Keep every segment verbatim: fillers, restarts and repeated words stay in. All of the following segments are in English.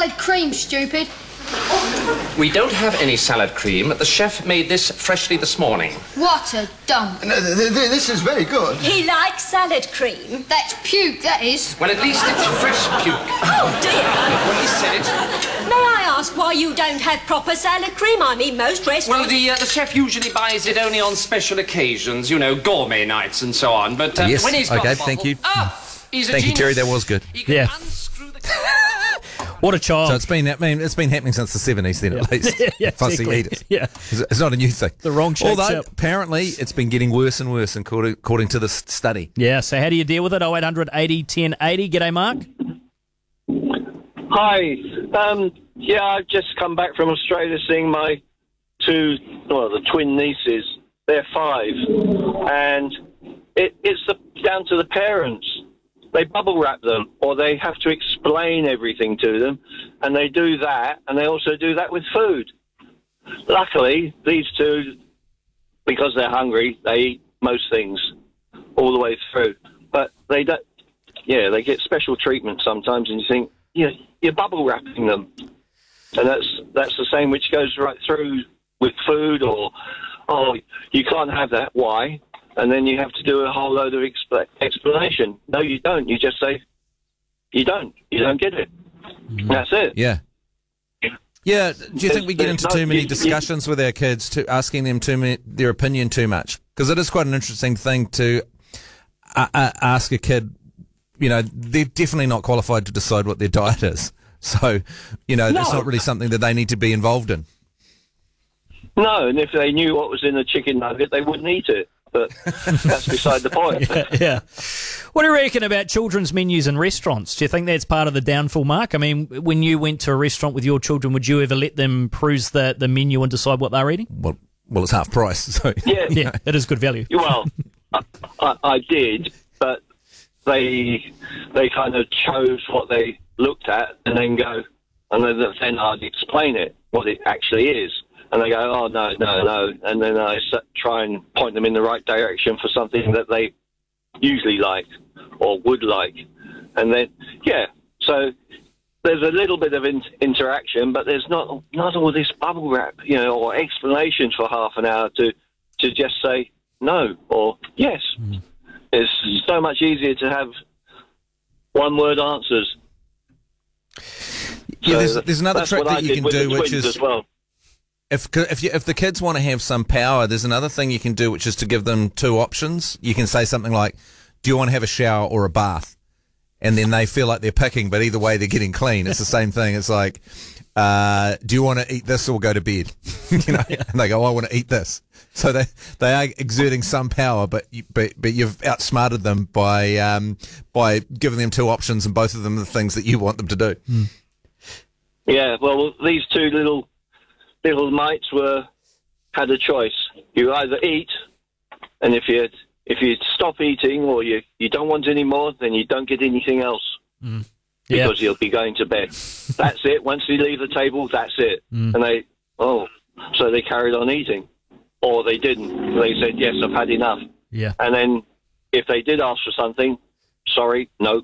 salad cream, stupid. We don't have any salad cream. The chef made this freshly this morning. What a dump. No, th th this is very good. He likes salad cream. That's puke, that is. Well, at least it's fresh puke. Oh, dear. Well, he said it. May I ask why you don't have proper salad cream? I mean, most restaurants... Well, the, uh, the chef usually buys it only on special occasions, you know, gourmet nights and so on. But uh, yes, when he's got okay, the bottle, thank you. Ah, he's a Thank you, genius. Terry, that was good. He can Yeah. unscrew the... What a child. So it's been, I mean, it's been happening since the seventies then, at least. Yeah, Fussy exactly. eaters. Yeah. It's, it's not a new thing. The wrong shape Although, chip. apparently, it's been getting worse and worse according, according to this study. Yeah, so how do you deal with it? oh eight hundred eighty ten eighty. G'day, Mark. Hi. Um, yeah, I've just come back from Australia seeing my two, well, the twin nieces. They're five. And it, it's the, down to the parents. They bubble wrap them, or they have to explain everything to them. And they do that, and they also do that with food. Luckily, these two, because they're hungry, they eat most things all the way through. But they don't, yeah, they get special treatment sometimes, and you think, yeah, you're bubble wrapping them. And that's that's the same which goes right through with food, or, oh, you can't have that, why? And then you have to do a whole load of expl- explanation. No, you don't. You just say, you don't. You don't get it. Mm. That's it. Yeah. Yeah, do you think we get into too many you- discussions with our kids, to asking them too many, their opinion too much? Because it is quite an interesting thing to uh, uh, ask a kid. You know, they're definitely not qualified to decide what their diet is. So, you know, that's No. not really something that they need to be involved in. No, and if they knew what was in the chicken nugget, they wouldn't eat it. But that's beside the point. Yeah, yeah. What do you reckon about children's menus in restaurants? Do you think that's part of the downfall, Mark? I mean, when you went to a restaurant with your children, would you ever let them peruse the, the menu and decide what they're eating? Well, well, it's half price. So Yeah, Yeah, it is good value. well, I, I, I did, but they they kind of chose what they looked at and then go, and then, then I'd explain it, what it actually is. And they go, oh, no, no, no. And then I s- try and point them in the right direction for something that they usually like or would like. And then, yeah, so there's a little bit of in- interaction, but there's not not all this bubble wrap, you know, or explanation for half an hour to, to just say no or yes. Mm. It's so much easier to have one-word answers. Yeah, So there's, there's another that's trick what I that you did can with do, the which twins is as well. if if you, if the kids want to have some power, there's another thing you can do, which is to give them two options. You can say something like, "Do you want to have a shower or a bath?" And then they feel like they're picking, but either way, they're getting clean. It's the same thing. It's like, uh, "Do you want to eat this or go to bed?" you know, and they go, oh, "I want to eat this." So they they are exerting some power, but you, but but you've outsmarted them by um by giving them two options, and both of them are the things that you want them to do. Mm. Yeah, well, these two little little mites were had a choice. You either eat, and if you if you stop eating or you, you don't want any more, then you don't get anything else Mm. Yeah. because you'll be going to bed. That's it. Once you leave the table, that's it. Mm. And they oh, so they carried on eating, or they didn't. They said, "Yes, I've had enough." Yeah. And then if they did ask for something, sorry, no.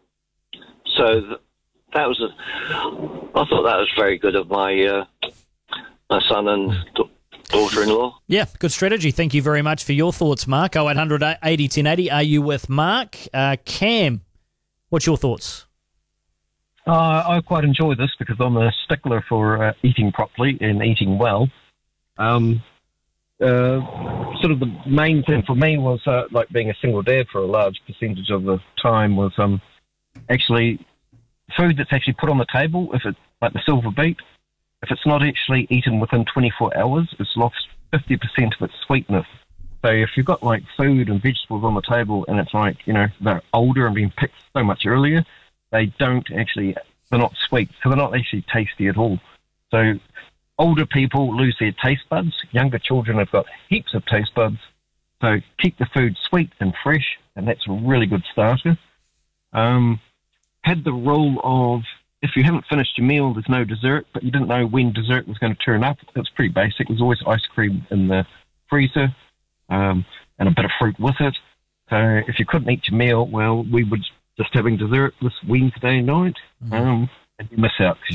So th- that was a, I thought that was very good of my uh, my son and da- daughter-in-law. Yeah, good strategy. Thank you very much for your thoughts, Mark. oh eight hundred eighty ten eighty. Are you with Mark? Uh, Cam, what's your thoughts? Uh, I quite enjoy this because I'm a stickler for uh, eating properly and eating well. Um, uh, sort of the main thing for me was, uh, like being a single dad for a large percentage of the time, was um, actually food that's actually put on the table, if it's like the silver beet, if it's not actually eaten within twenty-four hours, it's lost fifty percent of its sweetness. So if you've got like food and vegetables on the table and it's like, you know, they're older and being picked so much earlier, they don't actually, they're not sweet, so they're not actually tasty at all. So older people lose their taste buds, younger children have got heaps of taste buds, so keep the food sweet and fresh, and that's a really good starter. Um, had the rule of, if you haven't finished your meal, there's no dessert, but you didn't know when dessert was going to turn up. That's pretty basic. There's always ice cream in the freezer, um, and a bit of fruit with it. So if you couldn't eat your meal, well, we would just having dessert this Wednesday night, um, and you miss out 'cause